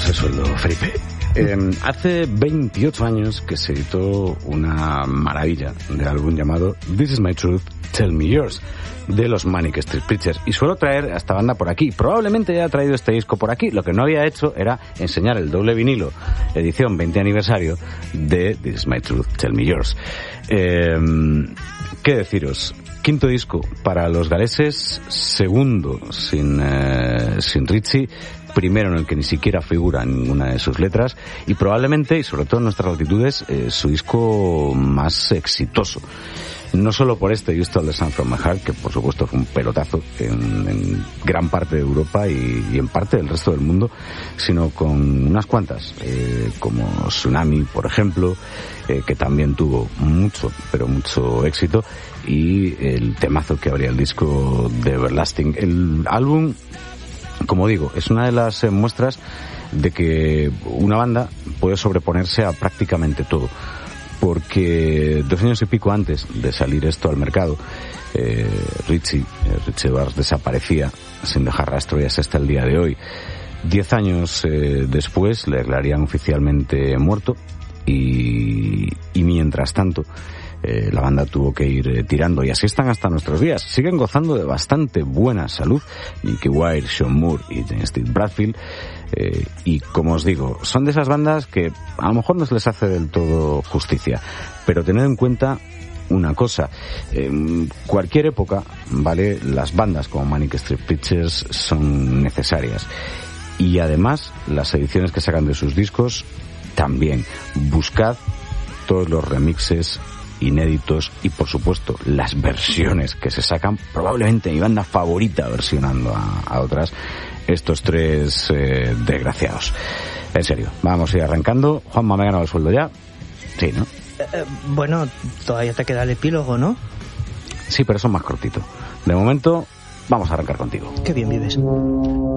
el sueldo, Felipe. Hace 28 años que se editó una maravilla de álbum llamado This Is My Truth, Tell Me Yours, de los Manic Street Preachers. Y suelo traer a esta banda por aquí. Probablemente ya ha traído este disco por aquí. Lo que no había hecho era enseñar el doble vinilo, edición 20 aniversario, de This Is My Truth, Tell Me Yours. ¿Qué deciros? Quinto disco para los galeses, segundo sin Ritchie, primero en el que ni siquiera figura ninguna de sus letras, y probablemente, y sobre todo en nuestras latitudes, su disco más exitoso. No solo por este You Stole the Sun from My Heart, que por supuesto fue un pelotazo en gran parte de Europa y en parte del resto del mundo, sino con unas cuantas, como Tsunami, por ejemplo, que también tuvo mucho, pero mucho éxito, y el temazo que abría el disco de Everlasting. El álbum, como digo, es una de las muestras de que una banda puede sobreponerse a prácticamente todo. Porque 2 años y pico antes de salir esto al mercado, Ritchie Valens desaparecía sin dejar rastro y hasta el día de hoy. 10 años después le declararían oficialmente muerto y mientras tanto la banda tuvo que ir tirando, y así están hasta nuestros días. Siguen gozando de bastante buena salud, Nicky Wire, Sean Moore y Steve Bradfield, y como os digo, son de esas bandas que a lo mejor no se les hace del todo justicia, pero tened en cuenta una cosa, cualquier época, ¿vale? Las bandas como Manic Street Preachers son necesarias, y además las ediciones que sacan de sus discos también. Buscad todos los remixes inéditos y por supuesto las versiones que se sacan. Probablemente mi banda favorita versionando a otras, estos 3 desgraciados. En serio, vamos a ir arrancando. Juanma, ¿me ha ganado el sueldo ya? Sí, ¿no? Bueno, todavía te queda el epílogo, ¿no? Sí, pero eso es más cortito. De momento, vamos a arrancar contigo. Qué bien vives.